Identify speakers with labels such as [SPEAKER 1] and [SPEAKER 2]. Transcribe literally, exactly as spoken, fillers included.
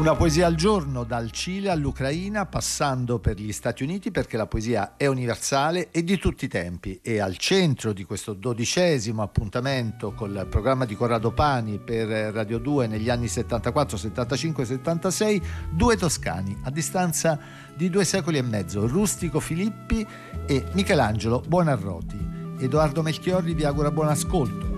[SPEAKER 1] Una poesia al giorno, dal Cile all'Ucraina, passando per gli Stati Uniti, perché la poesia è universale e di tutti i tempi. E al centro di questo dodicesimo appuntamento col programma di Corrado Pani per Radio due negli anni settantaquattro, settantacinque, settantasei, due toscani a distanza di due secoli e mezzo, Rustico Filippi e Michelangelo Buonarroti. Edoardo Melchiorri vi augura buon ascolto.